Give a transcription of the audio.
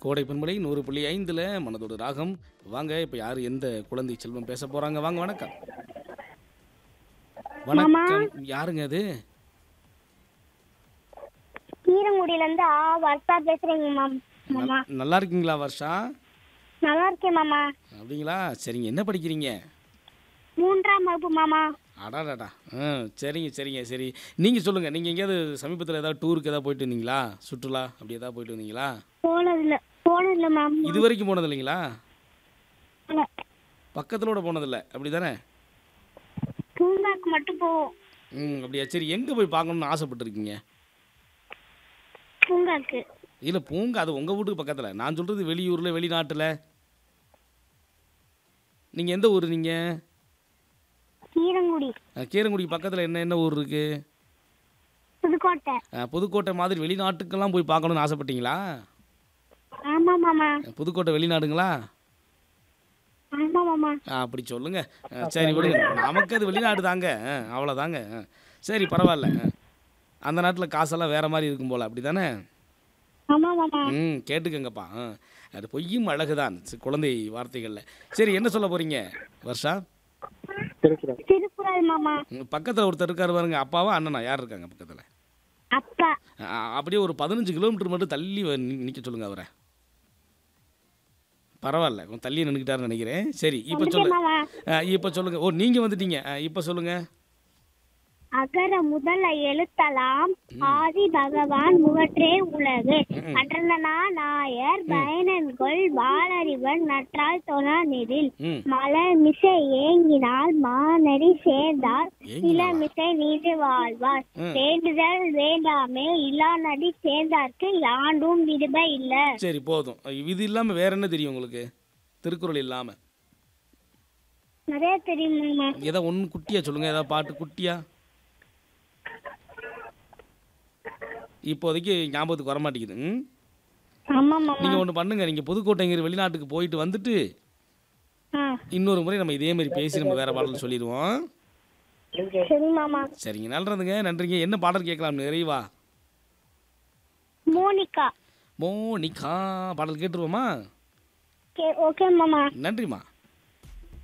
கோடை பண்பலை 100.5ல மனதோட ராகம். வாங்க இப்போ யார் எந்த குழந்தை செல்வம் பேச போறாங்க? வாங்க வணக்கம். மாமா வணக்கம். யாருங்க அது? கீரங்குடியில இருந்து வர்ஷா பேசுறேங்க மாமா. நல்லா இருக்கீங்களா வர்ஷா? நல்லா இருக்கேன் மாமா. அப்படிங்களா? சரிங்க. என்ன படிக்கிறீங்க? 3ஆம் வகுப்பு மாமா. அடாடாடா. சரிங்க சரிங்க சரி. நீங்கள் சொல்லுங்கள், நீங்கள் எங்கேயாவது சமீபத்தில் ஏதாவது டூருக்கு ஏதாவது போயிட்டு வந்தீங்களா? சுற்றுலா அப்படி ஏதாவது போயிட்டு வந்தீங்களா? போனதில்ல மாமா. இது வரைக்கும் போனது இல்லைங்களா? இல்ல. பக்கத்தில் கூட போனதில்லை அப்படி தானே? பூங்காக்கு மட்டும் போவோம். அப்படியா? சரி, எங்கே போய் பார்க்கணுன்னு ஆசைப்பட்டுருக்கீங்க? பூங்காக்கு. இல்லை, பூங்கா அது உங்கள் வீட்டுக்கு பக்கத்தில். நான் சொல்கிறது வெளியூரில் வெளிநாட்டில். நீங்கள் எந்த ஊர் நீங்கள்? கீரங்குடி. கீரங்குடி பக்கத்தில் என்ன என்ன ஊர் இருக்குது? புதுக்கோட்டை. புதுக்கோட்டை மாதிரி வெளிநாட்டுக்கெல்லாம் போய் பார்க்கணுன்னு ஆசைப்பட்டீங்களா? ஆமா மாமா. புதுக்கோட்டை வெளிநாடுங்களா? ஆமா மாமா. அப்படி சொல்லுங்கள். சரி விடுங்க, நமக்கு அது வெளிநாடு தாங்க. அவ்வளோதாங்க. சரி பரவாயில்ல. அந்த நாட்டில் காசெல்லாம் வேறு மாதிரி இருக்கும் போல், அப்படி தானே? ஆமா மாமா. கேட்டுக்கங்கப்பா. அது பொய்யும் அழகுதான் குழந்தை வார்த்தைகளில். சரி, என்ன சொல்ல போகிறீங்க வர்ஷா? திருக்குறள் மாமா. பக்கத்தில் ஒருத்தர் இருக்காரு பாருங்க, அப்பாவா அண்ணனா யார் இருக்காங்க பக்கத்தில்? அப்பா. அப்படியே ஒரு 15 கிலோமீட்டர் மட்டும் தள்ளி நிற்க சொல்லுங்க அவரை. பரவாயில்ல, கொஞ்சம் தள்ளி நின்றுக்கிட்டாருன்னு நினைக்கிறேன். சரி, இப்போ வந்துட்டேன் மாமா. இப்போ சொல்லுங்கள். ஓ, நீங்கள் வந்துட்டீங்க. இப்போ சொல்லுங்கள். அகர முதல எழுத்தலாம் ஆதி பகவான் முகற்றே உலகு அன்றனா நாயர் பயனன்கொள் வாளறிவன் நற்றால் தொழா நெறில் மலமிசை ஏங்கினால் மானடி சேர்ந்தால் இளமிசை நீதி வாழ்வார் வேண்டுதல் வேண்டாமே இல்லா நடி சேர்ந்தார்க்கு யாண்டும் விடுப இல்ல. சரி, போதும். இது இல்லாமல் வேற என்ன தெரியும் உங்களுக்கு? திருக்குறள் இல்லாமல் நிறைய தெரியுமா? ஏதோ ஒன்று குட்டியா சொல்லுங்கள், ஏதாவது பாட்டு குட்டியா. இப்போதைக்கு ஞாபகத்துக்கு வரமாட்டேங்குது. ஆமா மாமா. நீங்கள் ஒன்று பண்ணுங்கள், நீங்கள் புதுக்கோட்டைங்கிற வெளிநாட்டுக்கு போயிட்டு வந்துட்டு இன்னொரு முறை நம்ம இதே மாதிரி பேசி நம்ம வேறு பாடல் சொல்லிடுவோம். சரி மாமா. சரிங்க, நல்லதுங்க, நன்றிங்க. என்ன பாடல் கேட்கலாம் நிறைவா? மோனிகா. மோனிகா பாடல் கேட்டுருவோமா? ஓகே மாமா. நன்றிம்மா.